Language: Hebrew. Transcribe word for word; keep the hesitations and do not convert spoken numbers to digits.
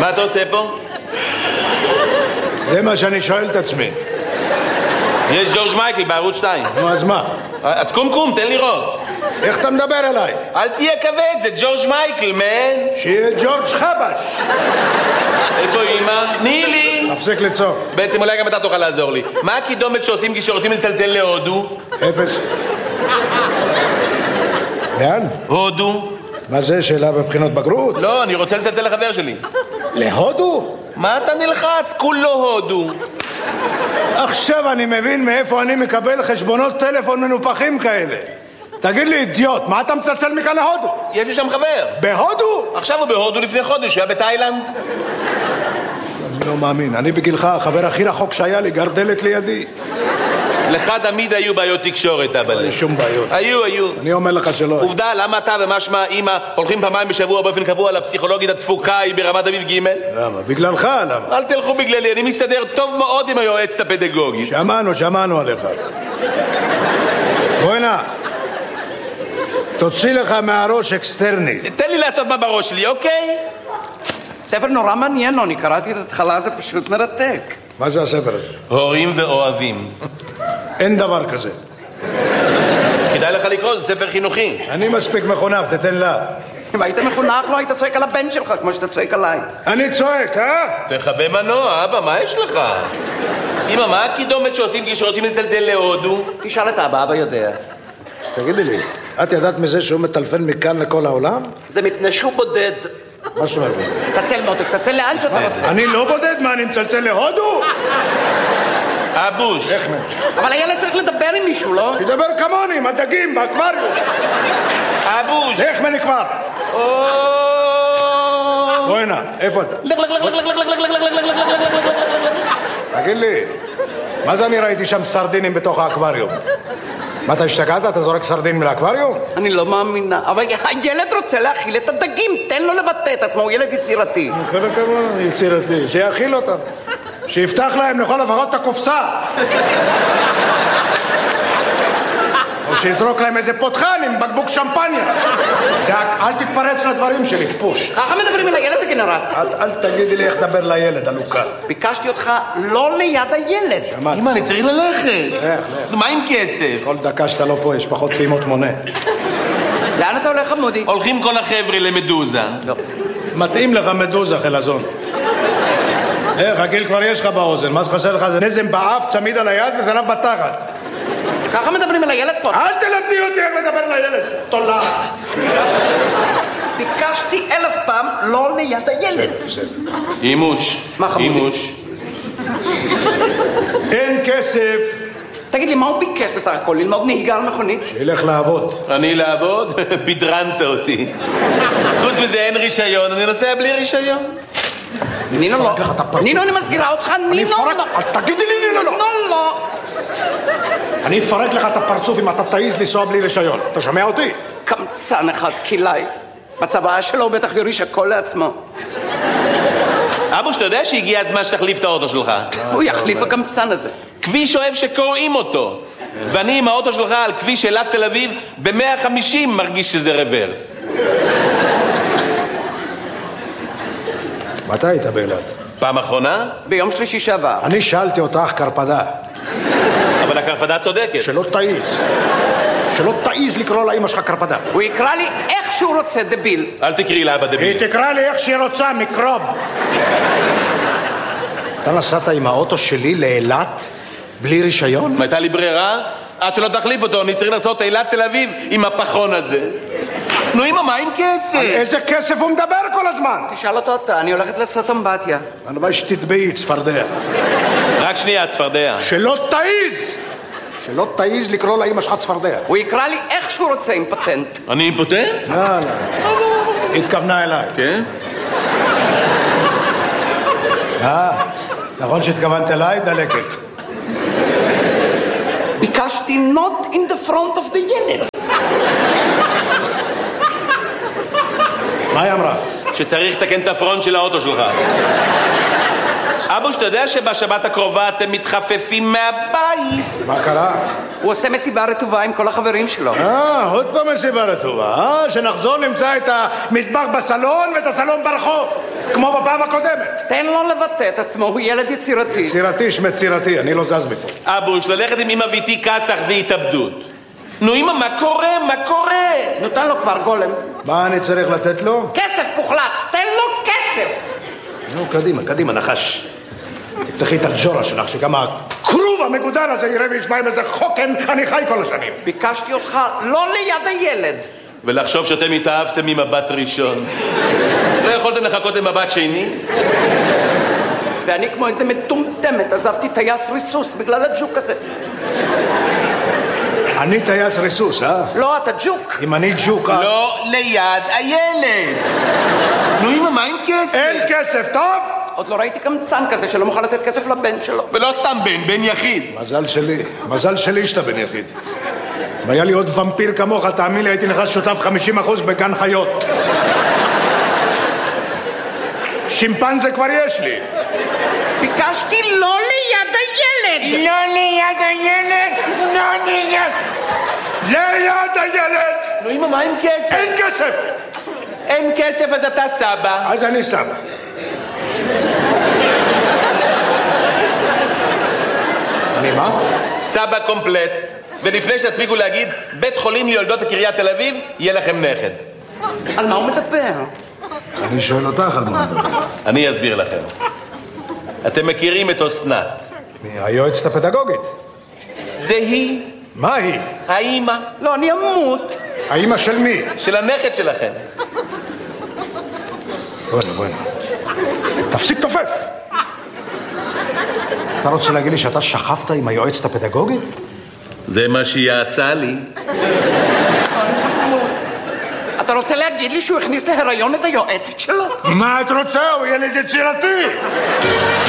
מה אתה עושה פה? זה מה שאני שואל את עצמי. יש ג'ורג' מייקל בערוץ שתיים. נו, אז מה? אז קום קום, תן לראות. איך אתה מדבר אליי? אל תהיה כבד, זה ג'ורג' מייקל, מן. שיהיה ג'ורג' חבש. איפה אמא? נילי. תפסיק לצעוק. בעצם אולי גם אתה תוכל לעזור לי. מה הקידומת שעושים כשרוצים לצלצל להודו? אפס. לאן? הודו. מה זה, שאלה בבחינות בגרות? לא, אני רוצה לצלצל לחבר שלי. להודו? מה אתה נלחץ? כולו הודו. עכשיו אני מבין מאיפה אני מקבל חשבונות טלפון מנופחים כאלה. תגיד לי, אידיוט, מה אתה מצלצל מכאן להודו? יש לי שם חבר. בהודו? עכשיו הוא בהודו לפני חודש, הוא היה בתאילנד. אני לא מאמין, אני בגילך, החבר הכי רחוק שהיה לי, גר דלת לידי. לך תמיד היו בעיות תקשורת, אבל... אין שום בעיות. היו, היו. אני אומר לך שלא. עובדה, למה אתה ומה שמה אמא הולכים פעמיים בשבוע באופן קבוע לפסיכולוגית התפוקה היא ברמת אביב ג'? למה? בגללך, למה? אל תלכו בגללי, אני מסתדר טוב מאוד עם היועצת הפדגוגית. שמענו, שמענו עליך. בואי נא. תוציא לך מהראש אקסטרני. תן לי לעשות מה בראש שלי, אוקיי? ספר נורא מעניין, אני קראתי את ההתחלה, זה פשוט מרתק. מה זה הספר הזה? הורים ואוהבים. אין דבר כזה. כדאי לך לקרוא, זה ספר חינוכי. אני מספיק מחונך, תתן לה. אם היית מחונך לא היית צועק על הבן שלך כמו שאתה צועק עליי. אני צועק, אה? תחווה מנוע, אבא, מה יש לך? אמא, מה הקידומת שעושים כשרוצים לצלצל להודו? תשאל את אבא, אבא יודע. תגידי לי, את ידעת מזה שהוא מטלפן מכאן לכל העולם? זה מפני שהוא בודד. מה זאת אומרת? צלצל מותק, צלצל לאן שאתה רוצה. אני לא בודד, מה, אני מצלצל להודו? אבוש. איך מן? אבל הילד צריך לדבר עם מישהו, לא? שידבר כמוני, עם הדגים, באקווריום. אבוש. איך מן כבר? בואי נא, איפה אתה? תגיד לי, מה זה אני ראיתי שם סרדינים בתוך האקווריום? מה, אתה השתגעת? אתה זורק סרדינים לאקווריום? אני לא מאמינה, אבל הילד רוצה להאכיל את הדגים, תן לו לבטא את עצמו, הוא ילד יצירתי. כל הכבוד, יצירתי, שיאכיל אותם. שיפתח להם לכל לפחות את הקופסה. או שיזרוק להם איזה פותחן עם בקבוק שמפניה. זה, אל תתפרץ לדברים שלי, פוש. ככה מדברים על הילד הגנרט. אל, אל תגידי לי איך דבר לילד, אלוקה. ביקשתי אותך לא ליד הילד. שמעת. אמא, אני צריך ללכת. לך, לך. מה עם כסף? כל דקה שאתה לא פה יש פחות פעימות מונה. לאן אתה הולך, חמודי? הולכים כל החבר'ה למדוזה. לא. מתאים לך מדוזה, חלזון. איך, הגיל כבר יש לך באוזן, מה שחסר לך זה נזם באף, צמיד על היד וזנב בתחת. ככה מדברים על הילד פה. אל תלמדי אותי איך לדבר לילד, תולעת. ביקשתי אלף פעם לא ליד הילד. אימוש. מה חמודי? אימוש. אין כסף. תגיד לי, מה הוא ביקש בסך הכל? ללמוד נהיגה על מכונית? שילך לעבוד. אני לעבוד? בדרנת אותי. חוץ מזה אין רישיון, אני נוסע בלי רישיון. נינו לא. נינו, אני מזכירה אותך, נינו לא. אל תגידי לי נינו לא. נינו לא. אני אפרק לך את הפרצוף אם אתה תעיז לנסוע בלי רישיון. אתה שומע אותי? קמצן אחד כילאי. בצבא שלו הוא בטח יוריש הכל לעצמו. אבוש, אתה יודע שהגיע הזמן שתחליף את האוטו שלך? הוא יחליף הקמצן הזה. כביש אוהב שקוראים אותו. ואני עם האוטו שלך על כביש אילת תל אביב ב-מאה וחמישים מרגיש שזה רוורס. מתי היית באילת? פעם אחרונה? ביום שלישי שעבר. אני שאלתי אותך קרפדה. אבל הקרפדה צודקת. שלא תעיז. שלא תעיז לקרוא לאמא שלך קרפדה. הוא יקרא לי איך שהוא רוצה, דביל. אל תקראי לאבא דביל. היא תקרא לי איך שהיא רוצה, מיקרוב. אתה נסעת עם האוטו שלי לאילת בלי רישיון? הייתה לי ברירה? עד שלא תחליף אותו, אני צריך לעשות אילת תל אביב עם הפחון הזה. נו אמא, מה עם כסף? על איזה כסף הוא מדבר כל הזמן? תשאל אותו אתה, אני הולכת לעשות אמבטיה. הלוואי שתטבעי, צפרדע. רק שנייה, צפרדע. שלא תעיז! שלא תעיז לקרוא לאמא שלך צפרדע. הוא יקרא לי איך שהוא רוצה עם פטנט. אני אימפוטנט? לא, לא. התכוונה אליי. כן? אה, נכון שהתכוונת אליי? דלקת. ביקשתי not in the front of the ילד. מה היא אמרה? שצריך לתקן את הפרונט של האוטו שלך. אבוש, אתה יודע שבשבת הקרובה אתם מתחפפים מהבית? מה קרה? הוא עושה מסיבה רטובה עם כל החברים שלו. אה, עוד פעם מסיבה רטובה. אה, שנחזור נמצא את המטבח בסלון ואת הסלון ברחוב. כמו בפעם הקודמת. תן לו לבטא את עצמו, הוא ילד יצירתי. יצירתי שמצירתי, אני לא זז מפה. אבוש, ללכת עם אמא ואיתי כסח זה התאבדות. נו אמא, מה קורה? מה קורה? נו, תן לו כבר גולם. מה אני צריך לתת לו? כסף פוחלץ, תן לו כסף. נו, קדימה, קדימה, נחש. תפתחי את הג'ורה שלך, שגם הכרוב המגודל הזה יראה וישמע עם איזה חוקן, אני חי כל השנים. ביקשתי אותך לא ליד הילד. ולחשוב שאתם התאהבתם ממבט ראשון. לא יכולתם לחכות למבט שני? ואני כמו איזה מטומטמת עזבתי טייס ריסוס בגלל הג'וק הזה. אני טייס ריסוס, אה? לא, אתה ג'וק. אם אני ג'וק... לא ליד הילד. נו אמא, מה עם כסף? אין כסף, טוב? עוד לא ראיתי קמצן כזה שלא מוכן לתת כסף לבן שלו. ולא סתם בן, בן יחיד. מזל שלי, מזל שלי שאתה בן יחיד. אם היה לי עוד ומפיר כמוך, תאמין לי, הייתי נכנס שותף חמישים אחוז בגן חיות. שימפנזה כבר יש לי. ביקשתי לא ליד הילד. לא ליד הילד, לא ליד... ליד הילד! נו אמא, מה עם כסף? אין כסף! אין כסף, אז אתה סבא. אז אני סבא. אני מה? סבא קומפלט. ולפני שתספיקו להגיד, בית חולים ליולדות קריית תל אביב, יהיה לכם נכד. על מה הוא מדבר? אני שואל אותך על מה מדבר. אני אסביר לכם. אתם מכירים את אסנת. היועצת הפדגוגית. זה היא. מה היא? האמא. לא, אני אמות. האמא של מי? של הנכד שלכם. בוא'נה, בוא'נה. תפסיק תופף. אתה רוצה להגיד לי שאתה שכבת עם היועצת הפדגוגית? זה מה שהיא יעצה לי. אתה רוצה להגיד לי שהוא הכניס להיריון את היועצת שלו? מה את רוצה? הוא ילד יצירתי.